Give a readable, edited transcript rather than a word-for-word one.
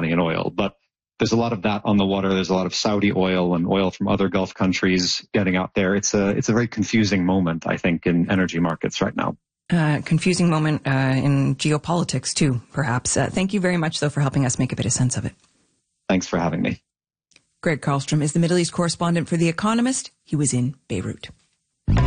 Iranian oil. But there's a lot of that on the water. There's a lot of Saudi oil and oil from other Gulf countries getting out there. It's a very confusing moment, I think, in energy markets right now. Confusing moment in geopolitics, too, perhaps. Thank you very much, though, for helping us make a bit of sense of it. Thanks for having me. Greg Carlstrom is the Middle East correspondent for The Economist. He was in Beirut.